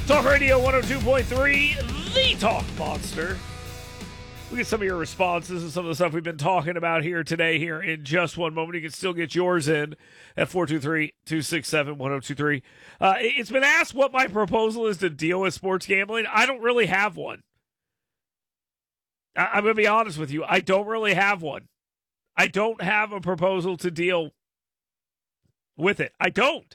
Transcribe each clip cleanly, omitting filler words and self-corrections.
Talk Radio 102.3, the Talk Monster. We get some of your responses and some of the stuff we've been talking about here today here in just one moment. You can still get yours in at 423-267-1023. It's been asked what my proposal is to deal with sports gambling. I don't really have one. I'm going to be honest with you. I don't really have one. I don't have a proposal to deal with it. I don't.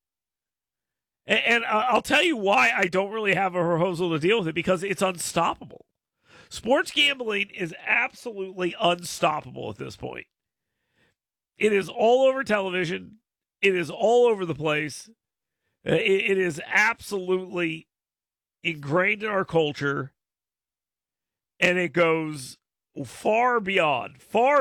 And I'll tell you why I don't really have a proposal to deal with it, because it's unstoppable. Sports gambling is absolutely unstoppable at this point. It is all over television. It is all over the place. It is absolutely ingrained in our culture. And it goes far beyond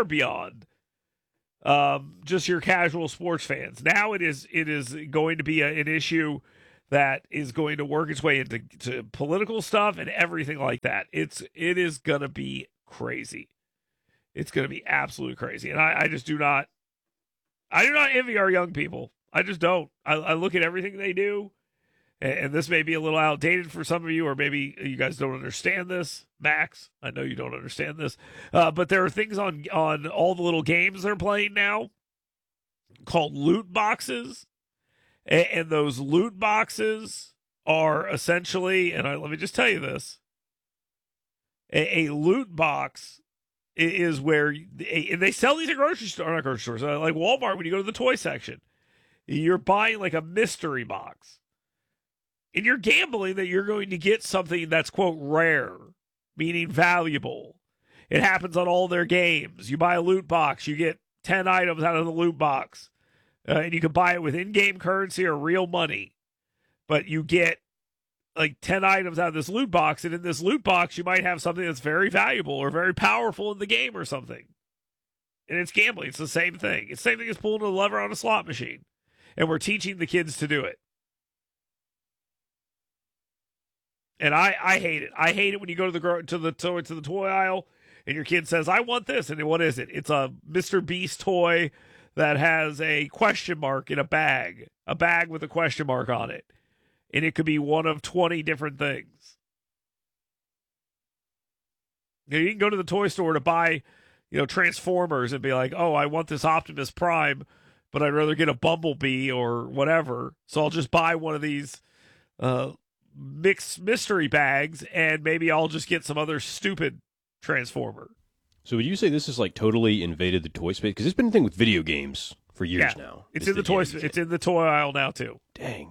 just your casual sports fans. Now it is going to be an issue that is going to work its way into political stuff and everything like that. It is going to be crazy. It's going to be absolutely crazy. And I just do not envy our young people. I just don't. I look at everything they do, and this may be a little outdated for some of you, or maybe you guys don't understand this. Max, I know you don't understand this. But there are things on all the little games they're playing now called loot boxes. And those loot boxes are essentially, and let me just tell you this, a loot box is where, and they sell these at grocery stores, not grocery stores, like Walmart when you go to the toy section. You're buying like a mystery box. And you're gambling that you're going to get something that's, quote, rare, meaning valuable. It happens on all their games. You buy a loot box, you get 10 items out of the loot box. And you can buy it with in-game currency or real money. But you get like 10 items out of this loot box. And in this loot box, you might have something that's very valuable or very powerful in the game or something. And it's gambling. It's the same thing. It's the same thing as pulling a lever on a slot machine. And we're teaching the kids to do it. And I hate it. I hate it when you go to the toy aisle and your kid says, "I want this." And what is it? It's a Mr. Beast toy that has a question mark in a bag with a question mark on it. And it could be one of 20 different things. You can go to the toy store to buy, Transformers and be like, "Oh, I want this Optimus Prime, but I'd rather get a Bumblebee or whatever. So I'll just buy one of these mixed mystery bags, and maybe I'll just get some other stupid Transformer." So would you say this is like totally invaded the toy space? Because it's been a thing with video games for years now. It's in the toy. It's in the toy aisle now too. Dang.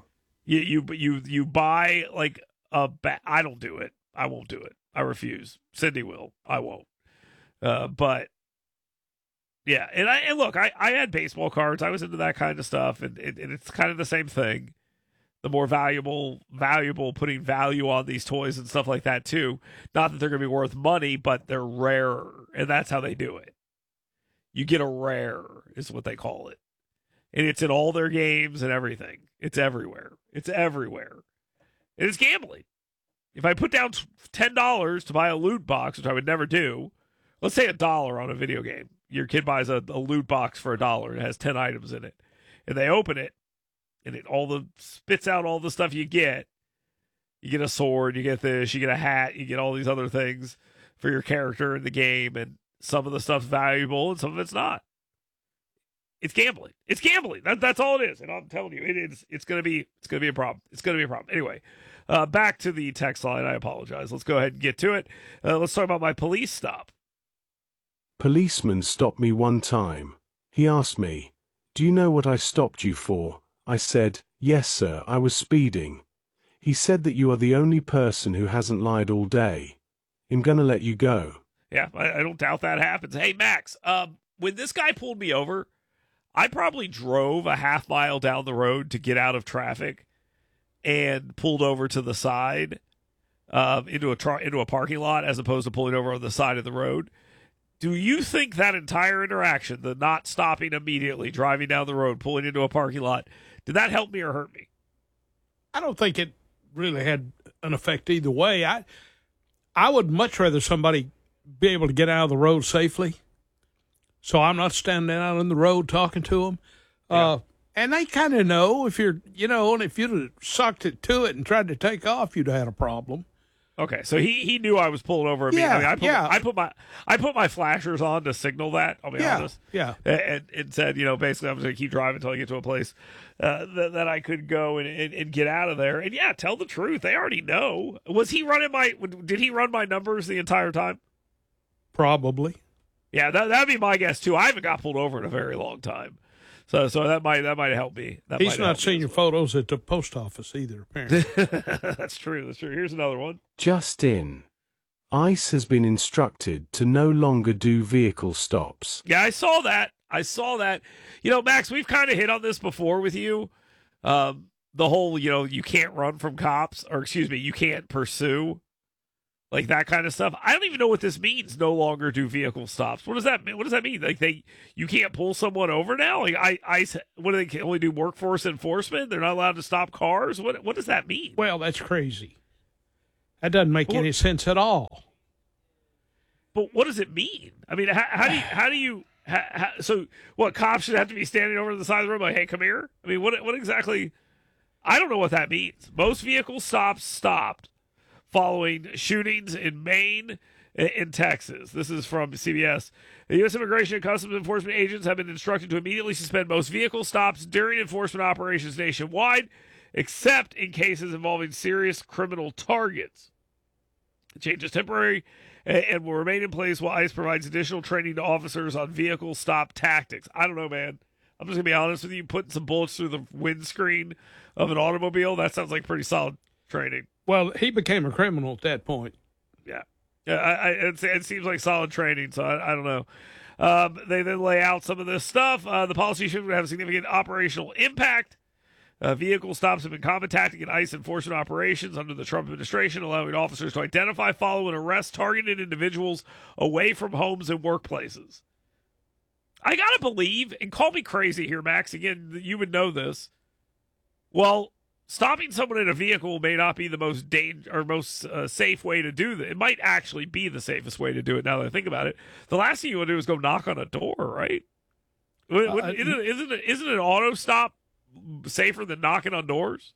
You buy like a I don't do it. I won't do it. I refuse. Cindy will. I won't. But yeah, and look, I had baseball cards. I was into that kind of stuff, and it's kind of the same thing. The more valuable, putting value on these toys and stuff like that too. Not that they're going to be worth money, but they're rarer, and that's how they do it. You get a rare, is what they call it. And it's in all their games and everything. It's everywhere. It's everywhere. And it's gambling. If I put down $10 to buy a loot box, which I would never do, let's say $1 on a video game. Your kid buys a loot box for $1. It has 10 items in it. And they open it. And it spits out all the stuff you get. You get a sword, you get this, you get a hat, you get all these other things for your character in the game, and some of the stuff's valuable and some of it's not. It's gambling. It's gambling. That's all it is. And I'm telling you, it's gonna be a problem. It's gonna be a problem. Anyway, back to the text line. I apologize. Let's go ahead and get to it. Let's talk about my police stop. Policeman stopped me one time. He asked me, "Do you know what I stopped you for?" I said, "Yes, sir, I was speeding." He said that you are the only person who hasn't lied all day. I'm gonna let you go. Yeah, I don't doubt that happens. Hey, Max, when this guy pulled me over, I probably drove a half mile down the road to get out of traffic and pulled over to the side into a parking lot as opposed to pulling over on the side of the road. Do you think that entire interaction, the not stopping immediately, driving down the road, pulling into a parking lot, did that help me or hurt me? I don't think it really had an effect either way. I would much rather somebody be able to get out of the road safely, so I'm not standing out on the road talking to them. Yeah. And they kind of know if you're, and if you'd have sucked it to it and tried to take off, you'd have had a problem. Okay, so he knew I was pulling over. I put my flashers on to signal that. I'll be honest. Yeah. And said, basically, I'm just going to keep driving until I get to a place that I could go and get out of there. And yeah, tell the truth. They already know. Did he run my numbers the entire time? Probably. Yeah, that'd be my guess too. I haven't got pulled over in a very long time. So that might help me. He's not seen your photos at the post office either, apparently. That's true. Here's another one. Just in. ICE has been instructed to no longer do vehicle stops. Yeah, I saw that. Max, we've kind of hit on this before with you. The whole, you can't run from cops, or excuse me, you can't pursue. Like that kind of stuff. I don't even know what this means. No longer do vehicle stops. What does that mean? What does that mean? Like you can't pull someone over now? Like what do they only do? Workforce enforcement? They're not allowed to stop cars? What does that mean? Well, that's crazy. That doesn't make any sense at all. But what does it mean? I mean, how do you? So what? Cops should have to be standing over the side of the road like, hey, come here. I mean, what exactly? I don't know what that means. Most vehicle stops stopped following shootings in Maine and Texas. This is from CBS. The U.S. Immigration and Customs Enforcement agents have been instructed to immediately suspend most vehicle stops during enforcement operations nationwide, except in cases involving serious criminal targets. The change is temporary and will remain in place while ICE provides additional training to officers on vehicle stop tactics. I don't know, man. I'm just going to be honest with you. Putting some bullets through the windscreen of an automobile, that sounds like pretty solid training. Well, he became a criminal at that point. Yeah. It seems like solid training, so I don't know. They then lay out some of this stuff. The policy should have a significant operational impact. Vehicle stops have been common tactic in ICE enforcement operations under the Trump administration, allowing officers to identify, follow, and arrest targeted individuals away from homes and workplaces. I got to believe, and call me crazy here, Max, again, you would know this. Well, stopping someone in a vehicle may not be the most safe way to do that. It might actually be the safest way to do it now that I think about it. The last thing you want to do is go knock on a door, right? Isn't an auto stop safer than knocking on doors?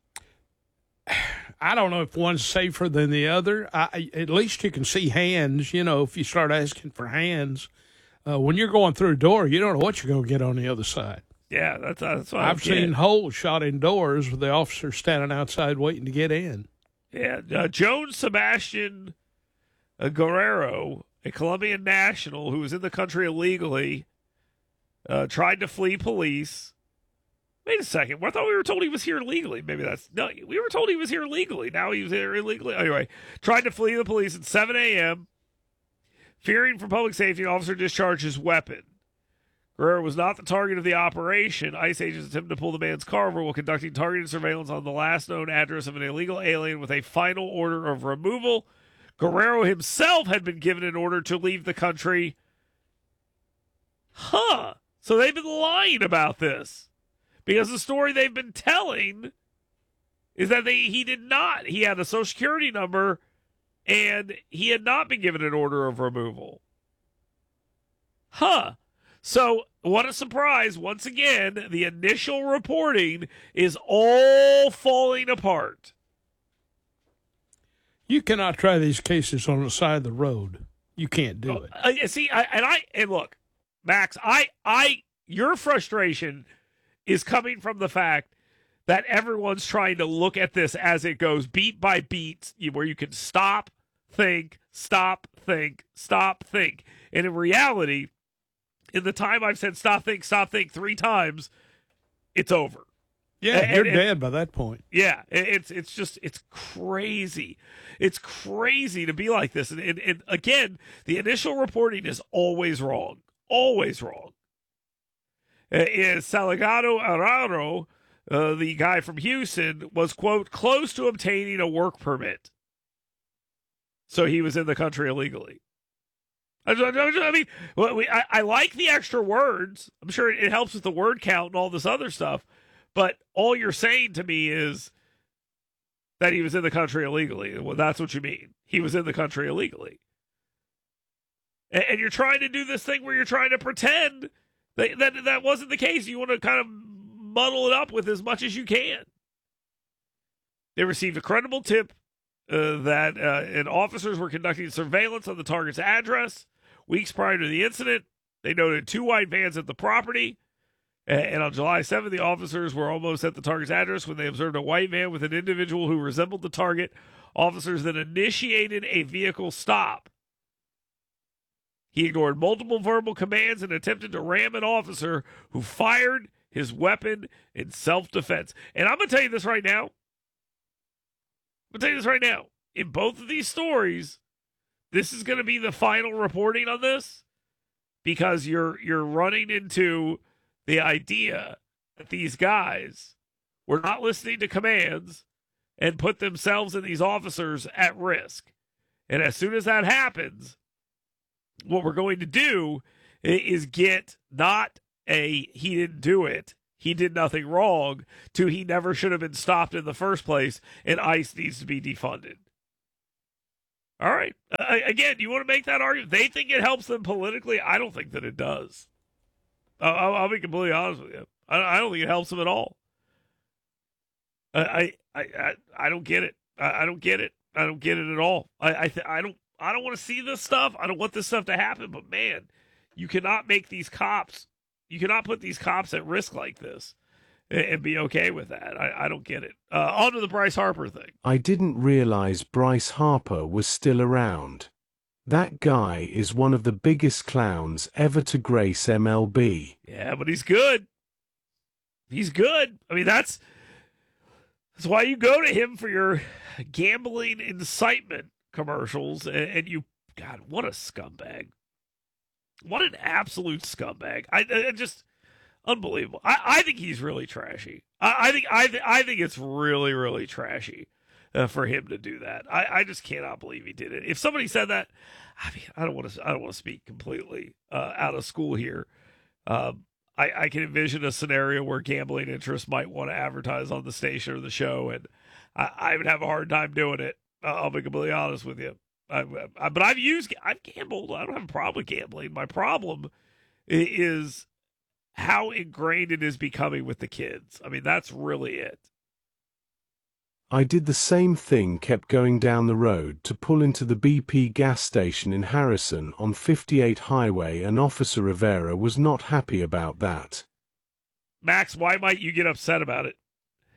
I don't know if one's safer than the other. At least you can see hands, if you start asking for hands. When you're going through a door, you don't know what you're going to get on the other side. Yeah, that's what I've seen holes shot in doors with the officer standing outside waiting to get in. Yeah, Joan Sebastian Guerrero, a Colombian national who was in the country illegally, tried to flee police. Wait a second. I thought we were told he was here legally. We were told he was here legally. Now he was here illegally. Anyway, tried to flee the police at 7 a.m., fearing for public safety, an officer discharged his weapon. Guerrero was not the target of the operation. ICE agents attempted to pull the man's car over while conducting targeted surveillance on the last known address of an illegal alien with a final order of removal. Guerrero himself had been given an order to leave the country. So they've been lying about this. Because the story they've been telling is that he did not. He had a Social Security number, and he had not been given an order of removal. So, what a surprise. Once again, the initial reporting is all falling apart. You cannot try these cases on the side of the road. You can't do it. See, and look, Max, your frustration is coming from the fact that everyone's trying to look at this as it goes beat by beat, where you can stop, think, stop, think, stop, think. And in reality, in the time I've said stop, think 3 times, it's over. Yeah, you're dead by that point. Yeah, it's crazy. It's crazy to be like this. And again, the initial reporting is always wrong. Always wrong. Salgado Araro, the guy from Houston, was, quote, close to obtaining a work permit. So he was in the country illegally. I mean, I like the extra words. I'm sure it helps with the word count and all this other stuff. But all you're saying to me is that he was in the country illegally. Well, that's what you mean. He was in the country illegally. And you're trying to do this thing where you're trying to pretend that wasn't the case. You want to kind of muddle it up with as much as you can. They received a credible tip that officers were conducting surveillance on the target's address. Weeks prior to the incident, they noted 2 white vans at the property. And on July 7th, the officers were almost at the target's address when they observed a white van with an individual who resembled the target. Officers then initiated a vehicle stop. He ignored multiple verbal commands and attempted to ram an officer who fired his weapon in self-defense. And I'm going to tell you this right now. In both of these stories, this is going to be the final reporting on this, because you're running into the idea that these guys were not listening to commands and put themselves and these officers at risk. And as soon as that happens, what we're going to do is get not a he didn't do it, he did nothing wrong, to he never should have been stopped in the first place, and ICE needs to be defunded. All right. Again, you want to make that argument? They think it helps them politically. I don't think that it does. I'll be completely honest with you. I don't think it helps them at all. I don't get it. I don't get it. I don't get it at all. I don't want to see this stuff. I don't want this stuff to happen. But man, you cannot make these cops. You cannot put these cops at risk like this and be okay with that. I don't get it. On to the Bryce Harper thing. I didn't realize Bryce Harper was still around. That guy is one of the biggest clowns ever to grace MLB. Yeah, but he's good. He's good. I mean, that's why you go to him for your gambling incitement commercials. And you, God, what a scumbag. What an absolute scumbag. I just unbelievable. I think he's really trashy. I think it's really, really trashy for him to do that. I just cannot believe he did it. If somebody said that, I mean, I don't want to speak completely out of school here. I can envision a scenario where gambling interests might want to advertise on the station or the show, and I would have a hard time doing it. I'll be completely honest with you. But I've gambled. I don't have a problem with gambling. My problem is how ingrained it is becoming with the kids. I mean, that's really it. I did the same thing, kept going down the road to pull into the BP gas station in Harrison on 58 Highway, and Officer Rivera was not happy about that. Max, why might you get upset about it?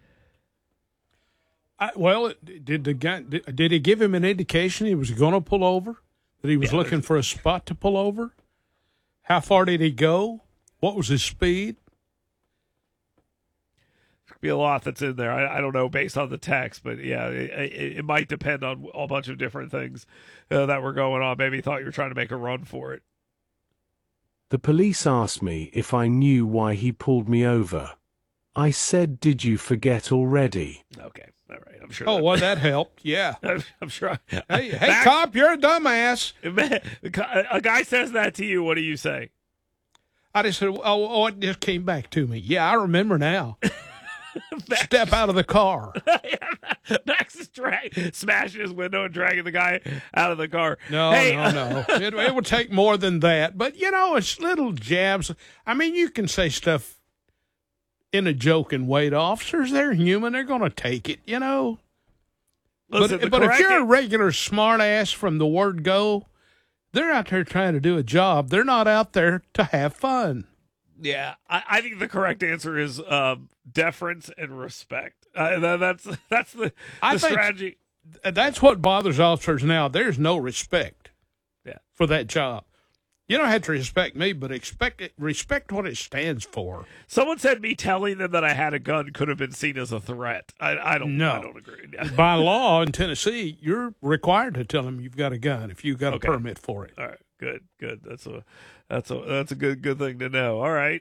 Did he give him an indication he was going to pull over? That he was looking for a spot to pull over? How far did he go? What was his speed? Could be a lot that's in there. I don't know based on the text, but yeah, it might depend on a bunch of different things that were going on. Maybe he thought you were trying to make a run for it. The police asked me if I knew why he pulled me over. I said, "Did you forget already?" Okay. All right, I'm sure. Oh, well, that helped. Yeah. I'm sure. Hey, cop, you're a dumbass. A guy says that to you. What do you say? I just said, oh, it just came back to me. Yeah, I remember now. Step out of the car. Max is smashing his window and dragging the guy out of the car. No. It would take more than that. But, it's little jabs. I mean, you can say stuff in a joking way to officers. They're human. They're going to take it, Listen, but if you're a regular smart ass from the word go, they're out there trying to do a job. They're not out there to have fun. Yeah, I think the correct answer is deference and respect. That's the strategy. That's what bothers officers now. There's no respect for that job. You don't have to respect me, but respect what it stands for. Someone said me telling them that I had a gun could have been seen as a threat. I don't agree. By law in Tennessee, you're required to tell them you've got a gun if you've got a permit for it. All right, good. That's a good thing to know. All right.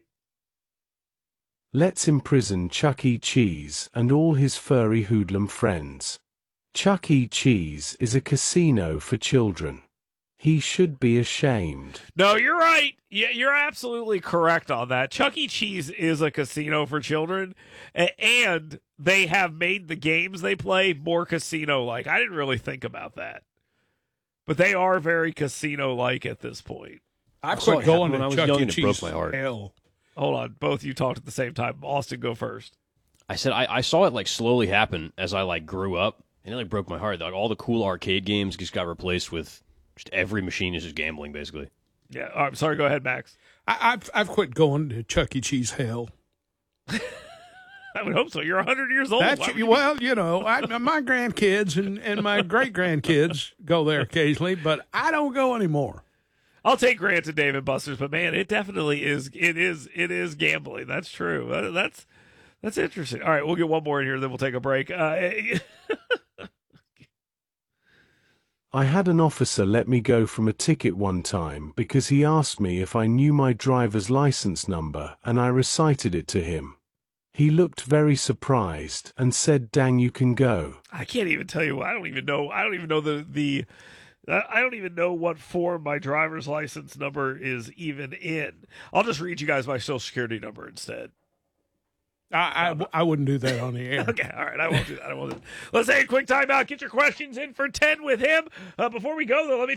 Let's imprison Chuck E. Cheese and all his furry hoodlum friends. Chuck E. Cheese is a casino for children. He should be ashamed. No, you're right. Yeah, you're absolutely correct on that. Chuck E. Cheese is a casino for children, and they have made the games they play more casino-like. I didn't really think about that. But they are very casino-like at this point. I quit going to when I was Chuck young E. and it Cheese. broke my heart. Hell. Hold on. Both you talked at the same time. Austin, go first. I said I saw it like slowly happen as I like grew up, and it like broke my heart. Like all the cool arcade games just got replaced with just every machine is just gambling, basically. Yeah. All right, sorry. Go ahead, Max. I've quit going to Chuck E. Cheese hell. I would hope so. You're 100 years old. Well, you know, my grandkids and my great grandkids go there occasionally, but I don't go anymore. I'll take Grant to Dave and Buster's, but man, it definitely is. It is gambling. That's true. That's interesting. All right, we'll get one more in here, then we'll take a break. I had an officer let me go from a ticket one time because he asked me if I knew my driver's license number, and I recited it to him. He looked very surprised and said, "Dang, you can go." I can't even tell you. I don't even know I don't even know what form my driver's license number is even in. I'll just read you guys my social security number instead. I wouldn't do that on the air. Okay, all right. I won't do that. Let's take a quick timeout. Get your questions in for 10 with him. Before we go, though, let me